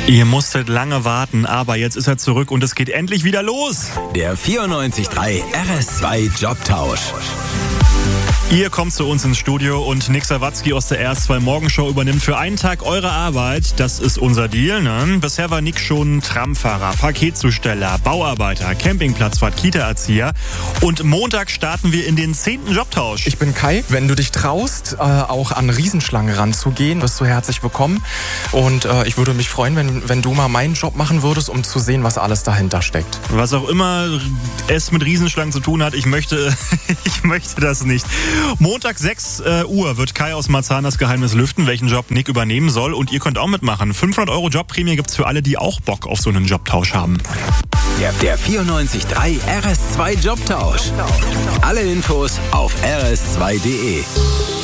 Ihr musstet lange warten, aber jetzt ist er zurück und es geht endlich wieder los. Der 94.3 RS2 Jobtausch. Ihr kommt zu uns ins Studio und Nick Sawatzki aus der RS2 Morgenshow übernimmt für einen Tag eure Arbeit. Das ist unser Deal, ne? Bisher war Nick schon Tramfahrer, Paketzusteller, Bauarbeiter, Campingplatzfahrt, Kita-Erzieher. Und Montag starten wir in den 10. Jobtausch. Ich bin Kai. Wenn du dich traust, auch an Riesenschlangen ranzugehen, wirst du herzlich willkommen. Und ich würde mich freuen, wenn du mal meinen Job machen würdest, um zu sehen, was alles dahinter steckt. Was auch immer es mit Riesenschlangen zu tun hat, ich möchte das nicht. Montag 6 Uhr wird Kai aus Marzahn das Geheimnis lüften, welchen Job Nick übernehmen soll. Und ihr könnt auch mitmachen. 500 € Jobprämie gibt's für alle, die auch Bock auf so einen Jobtausch haben. Der 94.3 RS2 Jobtausch. Alle Infos auf rs2.de.